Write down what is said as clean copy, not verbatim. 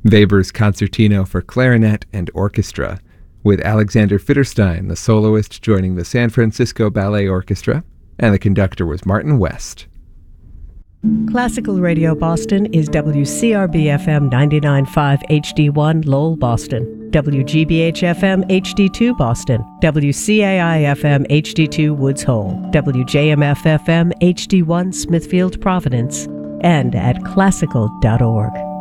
Weber's Concertino for Clarinet and Orchestra, with Alexander Fitterstein, the soloist, joining the San Francisco Ballet Orchestra, and the conductor was Martin West. Classical Radio Boston is WCRB-FM 99.5 HD1 Lowell, Boston, WGBH-FM HD2 Boston, WCAI-FM HD2 Woods Hole, WJMF-FM HD1 Smithfield, Providence, and at classical.org.